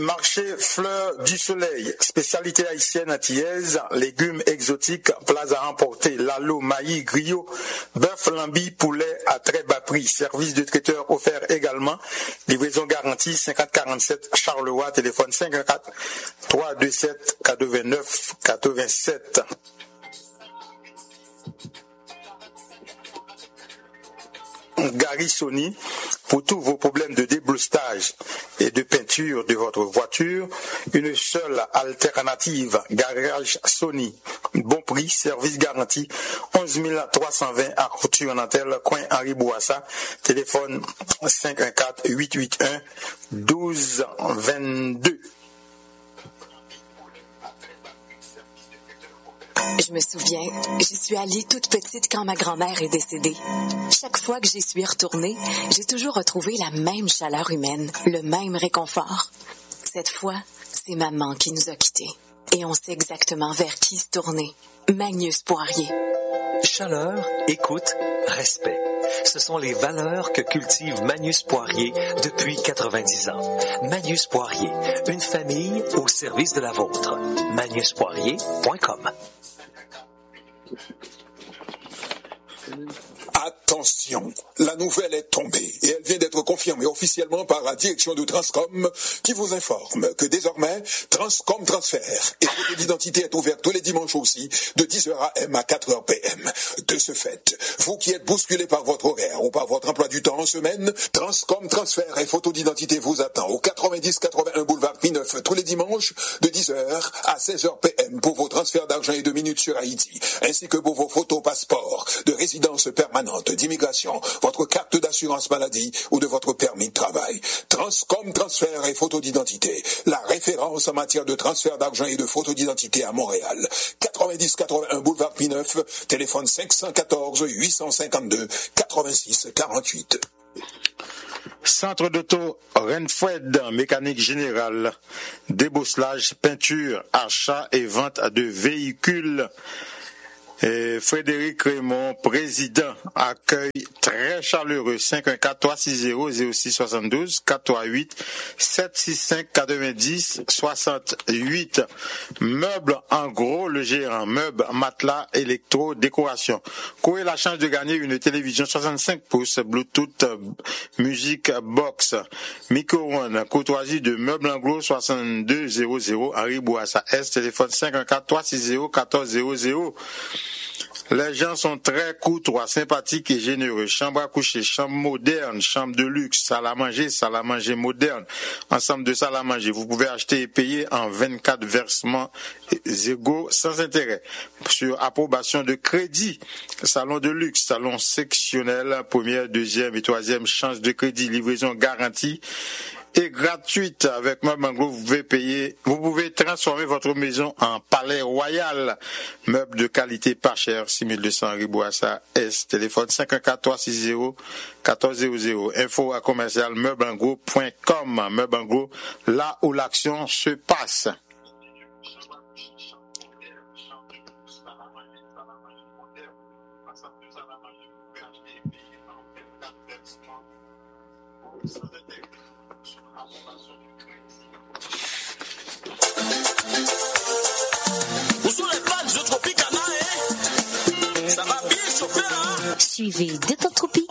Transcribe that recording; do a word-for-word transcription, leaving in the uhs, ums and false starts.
Marché Fleurs du Soleil, spécialité haïtienne antillaise, légumes exotiques, plats à emporter, lalo, maïs, griot, bœuf, lambi, poulet à très bas prix. Service de traiteur offert également. Livraison garantie cinquante quarante-sept Charleroi, téléphone cinq un quatre, trois deux sept, quatre-vingt-neuf quatre-vingt-sept. Gary Sony, pour tous vos problèmes de débloustage et de peinture de votre voiture, une seule alternative, Garage Sony. Bon prix, service garanti, onze mille trois cent vingt à Couture-Nantel, coin Henri Bourassa, téléphone cinq un quatre, huit huit un, un deux deux deux. Je me souviens, j'y suis allée toute petite quand ma grand-mère est décédée. Chaque fois que j'y suis retournée, j'ai toujours retrouvé la même chaleur humaine, le même réconfort. Cette fois, c'est maman qui nous a quittés. Et on sait exactement vers qui se tourner. Magnus Poirier. Chaleur, écoute, respect. Ce sont les valeurs que cultive Magnus Poirier depuis quatre-vingt-dix ans. Magnus Poirier, une famille au service de la vôtre. magnus poirier point com. Attention, la nouvelle est tombée et elle vient d'être confirmée officiellement par la direction de Transcom qui vous informe que désormais, Transcom Transfert et votre d'identité est ouverte tous les dimanches aussi de dix heures A M à quatre heures P M. De ce fait, vous qui êtes bousculé par votre horaire ou par votre emploi du temps en semaine, Transcom Transfert et photo d'identité vous attend au quatre-vingt-dix quatre-vingt-un boulevard Pie neuf tous les dimanches de dix heures à seize heures P M pour vos transferts d'argent et de minutes sur Haïti, ainsi que pour vos photos passeports de résidence permanente, d'immigration, votre carte d'assurance maladie ou de votre permis de travail. Transcom Transfert et photo d'identité, la référence en matière de transfert d'argent et de photo d'identité à Montréal. quatre-vingt-dix quatre-vingt-un boulevard Pie neuf, téléphone cinq un quatre, huit cinq deux, quatre-vingt-six quarante-huit. Centre d'auto Renfred, mécanique générale, débosselage, peinture, achat et vente de véhicules. Et Frédéric Raymond, président, accueil très chaleureux. cinq un quatre, trois six zéro, zéro six soixante-douze, quatre trois huit, sept six cinq, quatre-vingt-dix, soixante-huit. Meubles en gros, le gérant. Meubles, matelas, électro, décoration. Courez la chance de gagner une télévision soixante-cinq pouces, Bluetooth, musique box, micro-ondes, courtoisie de Meubles en gros, soixante-deux zéro zéro, Henri Bourassa S, téléphone cinq un quatre, trois six zéro, un quatre zéro zéro. Les gens sont très courtois, sympathiques et généreux. Chambre à coucher, chambre moderne, chambre de luxe, salle à manger, salle à manger moderne, ensemble de salles à manger. Vous pouvez acheter et payer en vingt-quatre versements égaux sans intérêt. Sur approbation de crédit, salon de luxe, salon sectionnel, première, deuxième et troisième chance de crédit, livraison garantie et gratuite. Avec Meubles en gros, vous pouvez payer, vous pouvez transformer votre maison en palais royal. Meubles de qualité pas cher, six mille deux cents Henri Bourassa S, téléphone cinq un quatre, trois six zéro, un quatre zéro zéro. Info à commercial meubles en gros point com. Meubles en gros, là où l'action se passe. Suivez Détente Tropique